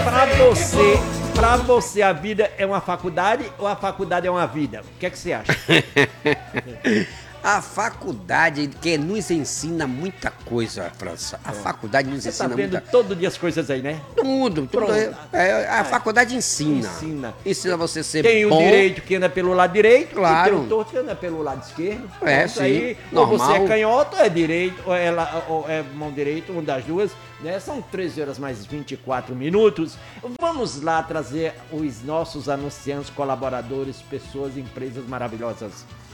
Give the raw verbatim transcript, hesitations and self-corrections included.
Pra você, pra você, a vida é uma faculdade ou a faculdade é uma vida? O que é que você acha? A faculdade que nos ensina muita coisa, França. A faculdade nos Você tá ensina vendo muita todo dia as coisas aí, né? Tudo, tudo. Pronto. É, é, a faculdade ensina. Ensina. Ensina você a ser Tem o bom. direito que anda pelo lado direito, Claro. e tem o torto que anda pelo lado esquerdo. É, Isso sim, aí, ou normal. você é canhoto, ou é direito, ou é, la- ou é mão direita, uma das duas, né? São treze horas mais vinte e quatro minutos. Vamos lá trazer os nossos anunciantes, colaboradores, pessoas, empresas maravilhosas.